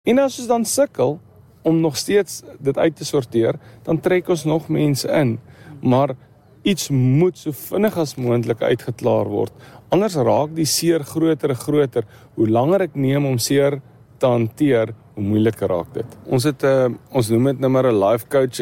En as ons dan sukkel om nog steeds dit uit te sorteer, dan trek ons nog mense in. Maar iets moet so vinnig as moontlik uitgeklaar word. Anders raak die seer groter en groter. Hoe langer ek neem om seer te hanteer, hoe moeiliker raak dit. Ons noem dit nou maar 'n life coach.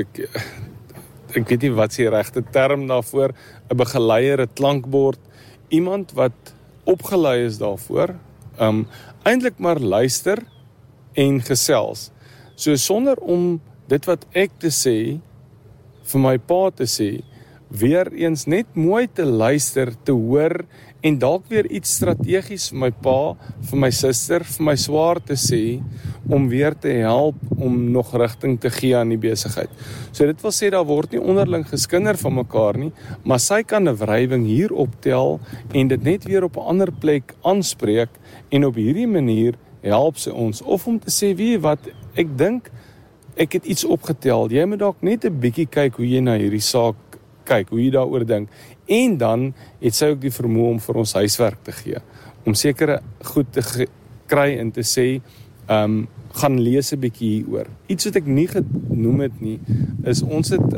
Ek weet nie wat is die regte term daarvoor, 'n begeleier, 'n klankbord, iemand wat opgelei is daarvoor, eintlik maar luister en gesels. So sonder om dit wat ek te sê, vir my pa te sê, weer eens net mooi te luister, te hoor, en dalk weer iets strategies vir my pa, vir my suster, vir my swaar te sê, om weer te help, om nog rigting te gee aan die besigheid. So dit wil sê, daar word nie onderling geskinder van mekaar nie, maar sy kan 'n wrywing hier optel, en dit net weer op 'n ander plek aanspreek, en op hierdie manier help sy ons, of om te sê, wie wat, ek dink, ek het iets opgetel, jy moet dalk net 'n bietjie kyk hoe jy na hierdie saak kyk, hoe jy daaroor dink, en dan het sy ook die vermoë om vir ons huiswerk te gee, om sekere goed te kry en te sê, gaan lees 'n bietjie hieroor. Iets wat ek nie genoem het nie, is ons het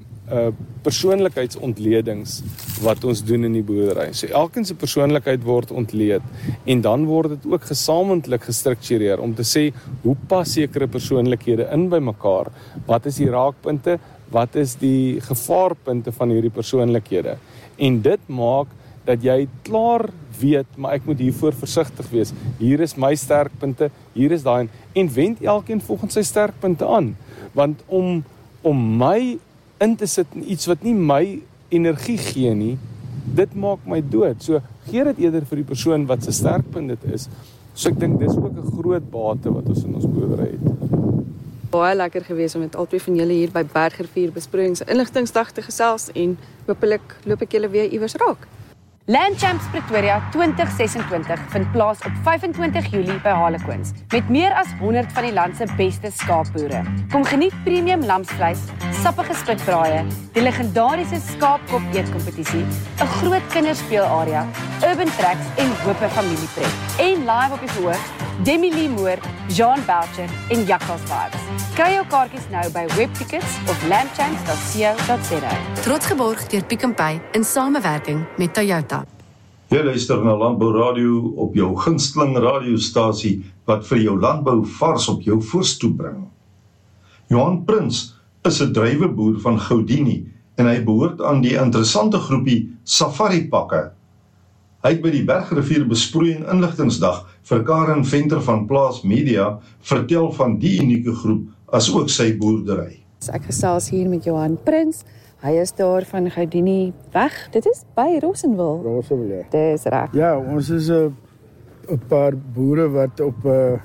persoonlikheidsontledings wat ons doen in die boerdery. So elkeen se persoonlikheid word ontleed, en dan word dit ook gesamentlik gestruktureer, om te sê, hoe pas sekere persoonlikhede in by mekaar, wat is die raakpunte, wat is die gevaarpunte van hierdie persoonlikhede, en dit maak dat jy klaar weet, maar ek moet hiervoor versigtig wees, hier is my sterkpunte, hier is daai, en wend elkeen volgens sy sterkpunte aan, want om my in te sit in iets wat nie my energie gee nie, dit maak my dood, so gee dit eerder vir die persoon wat sy sterkpunt dit is, so ek dink dis ook 'n groot bate wat ons in ons boerdery het. Baie lekker gewees om met albei van julle hier by Bergrivier Besproeiings Inligtingsdag te gesels, en hopelik loop ek julle weer iewers raak. Land Champs Pretoria 2026 vind plaas op 25 Julie by Harlequins, met meer as 100 van die land se beste skaapboere. Kom geniet premium lamsvleis, sappige spitbraaie, die legendariese skaapkop eetkompetisie, 'n groot kinderspeelarea, urban tracks en hoope familiepret. En live op die verhoog, Demi Lee Moore, Jean Boucher en Jakkals Vibes. Kry jou kaartjies nou by webtickets of landchamps.co.za. Trots geborg deur Pick n Pay in samewerking met Toyota. Jy luister na Landbou Radio op jou gunsteling radiostasie wat vir jou landbou vars op jou voorstoep bring. Johan Prins is 'n druiweboer van Goudini en hy behoort aan die interessante groepie Safari Pakke. Hy het by die Bergrivier Besproeiing Inligtingsdag vir Karen Venter van Plaas Media vertel van die unieke groep as ook sy boerdery. Ek gesels hier met Johan Prins. Hy is daar van Goudini weg. Dit is by Rossenwil. Rossenwil, ja. Dis reg. Ja, ons is 'n paar boere wat op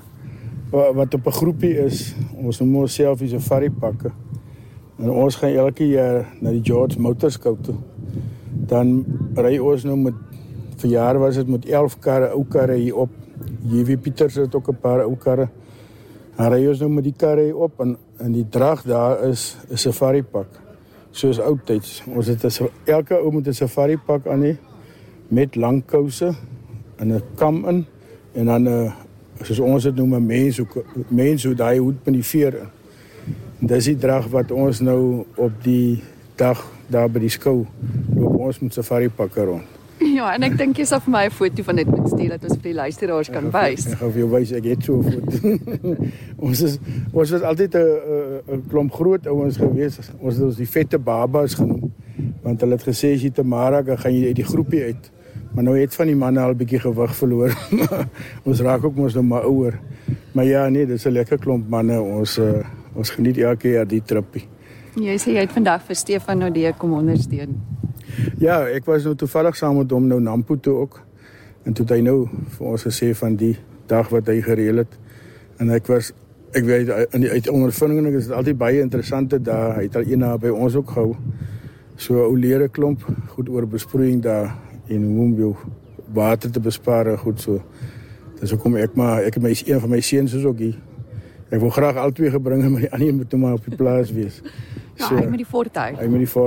'n groepie is. Ons noem onsself die Safari Pakke. En ons gaan elke jaar na die George Motorscout toe. Dan ry ons nou met, vir jaar was dit met 11 karre, ou karre hier op. JW Pieters het ook 'n paar ou karre. Dan ry ons nou met die karre hier op, en die drag daar is 'n Safari Pak. Soos oudtyds. Ons het elke ou moet 'n Safari Pak aan hê, met lang kouse, en 'n kam in, en dan, soos ons dit noem, 'n menshoed, daai hoed met die veer in. Dis die drag wat ons nou op die dag daar by die skou loop ons met Safari Pakke rond. Ja, en ek dink jy sal vir my 'n foto van dit moet stuur, dat ons vir die luisteraars kan wys. Ek gaan vir jou wys, ek het so 'n foto. Ons was altyd 'n klomp groot ouens gewees. Ons het ons die vette babas genoem, want hulle het gesê as jy te maak, dan gaan jy uit die groepie uit. Maar nou het van die manne al 'n bietjie gewig verloor. Ons raak ook mos nou maar ouer. Maar ja, nee, dis 'n lekker klomp manne. Ons geniet elke jaar die trippie. Jy sê jy het vandag vir Stefan Nodee kom ondersteun. Ja, ek was nou toevallig saam met hom nou Nampo toe ook. En toe het hy nou vir ons gesê van die dag wat hy gereël het. En ek weet, uit ondervinding is dit altyd baie interessante dae. Hy het al een by ons ook gehou. So 'n ou lere klomp, goed oor besproeiing daar, en hoe om jou water te bespaar, goed so. Dis hoekom ek het een van my seuns is ook hier. Ek wil graag al twee gebring, maar die ander moet nou maar op die plaas wees. Ja, hy met die fortuin. Hy met die